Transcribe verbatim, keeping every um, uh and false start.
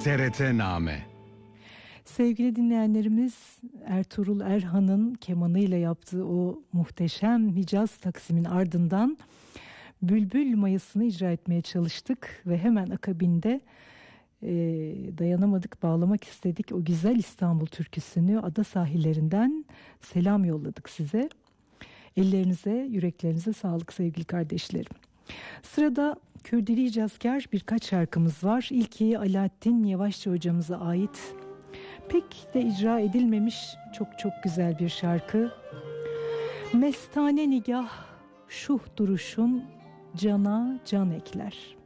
T R T-name. Sevgili dinleyenlerimiz, Ertuğrul Erhan'ın kemanıyla yaptığı o muhteşem Hicaz Taksim'in ardından Bülbül Mayası'nı icra etmeye çalıştık ve hemen akabinde e, dayanamadık, bağlamak istedik. O güzel İstanbul türküsünü ada sahillerinden selam yolladık size. Ellerinize, yüreklerinize sağlık sevgili kardeşlerim. Sırada Kürdili Hicazkar birkaç şarkımız var. İlki Alaaddin Yavaşça hocamıza ait. Pek de icra edilmemiş çok çok güzel bir şarkı. Mestane nigah şuh duruşun cana can ekler.